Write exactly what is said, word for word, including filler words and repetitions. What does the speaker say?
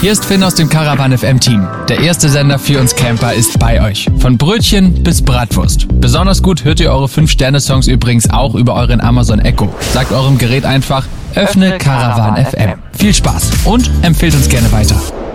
Hier ist Finn aus dem Caravan F M Team. Der erste Sender für uns Camper ist bei euch. Von Brötchen bis Bratwurst. Besonders gut hört ihr eure fünf Sterne Songs übrigens auch über euren Amazon Echo. Sagt eurem Gerät einfach, öffne Caravan F M. Viel Spaß und empfehlt uns gerne weiter.